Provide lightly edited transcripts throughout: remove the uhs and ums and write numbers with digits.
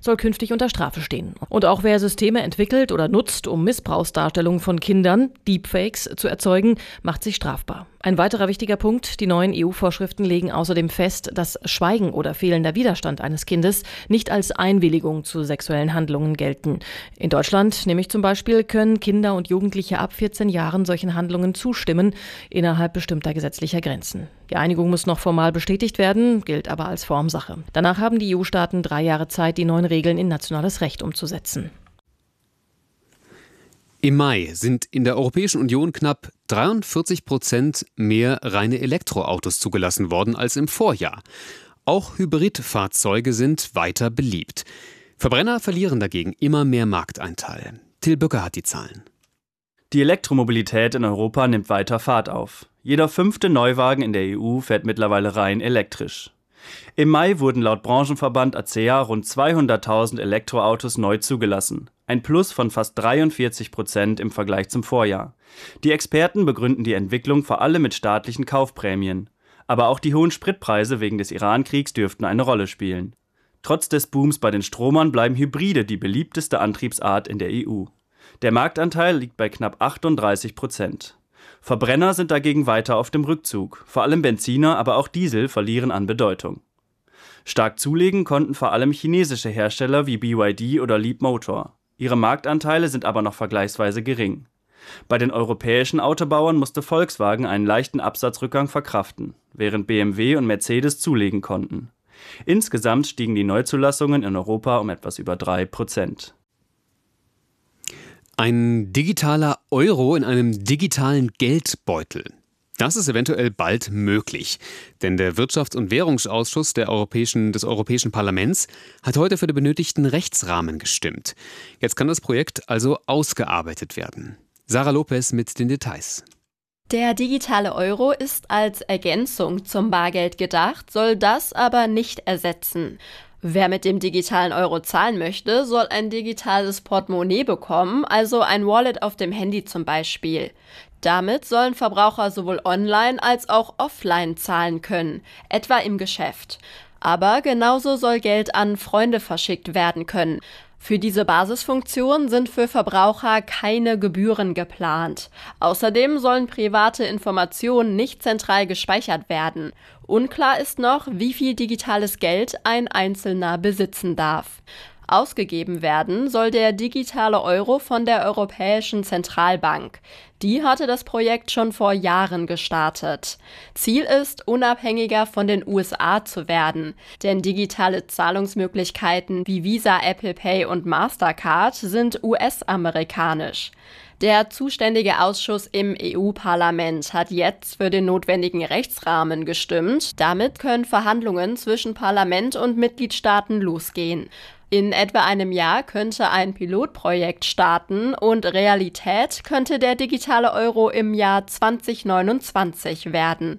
soll künftig unter Strafe stehen. Und auch wer Systeme entwickelt oder nutzt, um Missbrauchsdarstellungen von Kindern, Deepfakes, zu erzeugen, macht sich strafbar. Ein weiterer wichtiger Punkt: Die neuen EU-Vorschriften legen außerdem fest, dass Schweigen oder fehlender Widerstand eines Kindes nicht als Einwilligung zu sexuellen Handlungen gelten. In Deutschland, nämlich zum Beispiel, können Kinder und Jugendliche ab 14 Jahren solchen Handlungen zustimmen, innerhalb bestimmter gesetzlicher Grenzen. Die Einigung muss noch formal bestätigt werden, gilt aber als Formsache. Danach haben die EU-Staaten 3 Jahre Zeit, die neuen Regeln in nationales Recht umzusetzen. Im Mai sind in der Europäischen Union knapp 43% mehr reine Elektroautos zugelassen worden als im Vorjahr. Auch Hybridfahrzeuge sind weiter beliebt. Verbrenner verlieren dagegen immer mehr Markteinteil. Till Böcker hat die Zahlen. Die Elektromobilität in Europa nimmt weiter Fahrt auf. Jeder 5. Neuwagen in der EU fährt mittlerweile rein elektrisch. Im Mai wurden laut Branchenverband ACEA rund 200.000 Elektroautos neu zugelassen. Ein Plus von fast 43% im Vergleich zum Vorjahr. Die Experten begründen die Entwicklung vor allem mit staatlichen Kaufprämien. Aber auch die hohen Spritpreise wegen des Iran-Kriegs dürften eine Rolle spielen. Trotz des Booms bei den Stromern bleiben Hybride die beliebteste Antriebsart in der EU. Der Marktanteil liegt bei knapp 38%. Verbrenner sind dagegen weiter auf dem Rückzug. Vor allem Benziner, aber auch Diesel verlieren an Bedeutung. Stark zulegen konnten vor allem chinesische Hersteller wie BYD oder Leapmotor. Ihre Marktanteile sind aber noch vergleichsweise gering. Bei den europäischen Autobauern musste Volkswagen einen leichten Absatzrückgang verkraften, während BMW und Mercedes zulegen konnten. Insgesamt stiegen die Neuzulassungen in Europa um etwas über 3%. Ein digitaler Euro in einem digitalen Geldbeutel. Das ist eventuell bald möglich, denn der Wirtschafts- und Währungsausschuss des Europäischen Parlaments hat heute für den benötigten Rechtsrahmen gestimmt. Jetzt kann das Projekt also ausgearbeitet werden. Sarah Lopez mit den Details. Der digitale Euro ist als Ergänzung zum Bargeld gedacht, soll das aber nicht ersetzen. Wer mit dem digitalen Euro zahlen möchte, soll ein digitales Portemonnaie bekommen, also ein Wallet auf dem Handy zum Beispiel. Damit sollen Verbraucher sowohl online als auch offline zahlen können, etwa im Geschäft. Aber genauso soll Geld an Freunde verschickt werden können. Für diese Basisfunktion sind für Verbraucher keine Gebühren geplant. Außerdem sollen private Informationen nicht zentral gespeichert werden. Unklar ist noch, wie viel digitales Geld ein Einzelner besitzen darf. Ausgegeben werden soll der digitale Euro von der Europäischen Zentralbank. Die hatte das Projekt schon vor Jahren gestartet. Ziel ist, unabhängiger von den USA zu werden, denn digitale Zahlungsmöglichkeiten wie Visa, Apple Pay und Mastercard sind US-amerikanisch. Der zuständige Ausschuss im EU-Parlament hat jetzt für den notwendigen Rechtsrahmen gestimmt. Damit können Verhandlungen zwischen Parlament und Mitgliedstaaten losgehen. In etwa einem Jahr könnte ein Pilotprojekt starten und Realität könnte der digitale Euro im Jahr 2029 werden.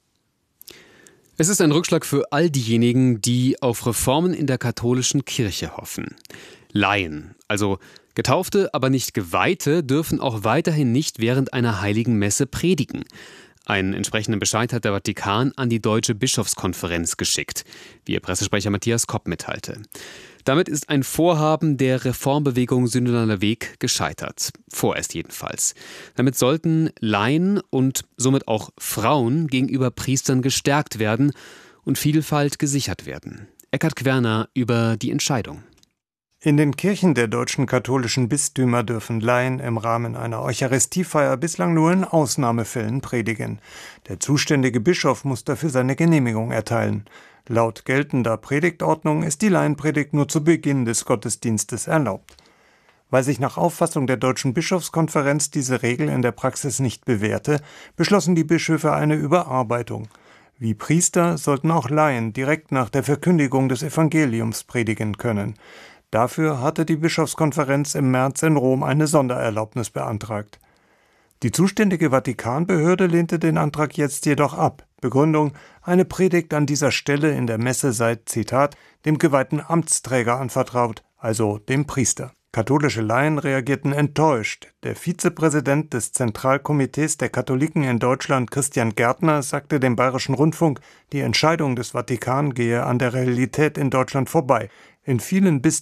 Es ist ein Rückschlag für all diejenigen, die auf Reformen in der katholischen Kirche hoffen. Laien, also Getaufte, aber nicht Geweihte, dürfen auch weiterhin nicht während einer heiligen Messe predigen. Einen entsprechenden Bescheid hat der Vatikan an die Deutsche Bischofskonferenz geschickt, wie ihr Pressesprecher Matthias Kopp mitteilte. Damit ist ein Vorhaben der Reformbewegung Synodaler Weg gescheitert. Vorerst jedenfalls. Damit sollten Laien und somit auch Frauen gegenüber Priestern gestärkt werden und Vielfalt gesichert werden. Eckhard Querner über die Entscheidung. In den Kirchen der deutschen katholischen Bistümer dürfen Laien im Rahmen einer Eucharistiefeier bislang nur in Ausnahmefällen predigen. Der zuständige Bischof muss dafür seine Genehmigung erteilen. Laut geltender Predigtordnung ist die Laienpredigt nur zu Beginn des Gottesdienstes erlaubt. Weil sich nach Auffassung der Deutschen Bischofskonferenz diese Regel in der Praxis nicht bewährte, beschlossen die Bischöfe eine Überarbeitung. Wie Priester sollten auch Laien direkt nach der Verkündigung des Evangeliums predigen können. Dafür hatte die Bischofskonferenz im März in Rom eine Sondererlaubnis beantragt. Die zuständige Vatikanbehörde lehnte den Antrag jetzt jedoch ab. Begründung: Eine Predigt an dieser Stelle in der Messe sei, Zitat, dem geweihten Amtsträger anvertraut, also dem Priester. Katholische Laien reagierten enttäuscht. Der Vizepräsident des Zentralkomitees der Katholiken in Deutschland, Christian Gärtner, sagte dem Bayerischen Rundfunk, die Entscheidung des Vatikan gehe an der Realität in Deutschland vorbei. In vielen Bistümern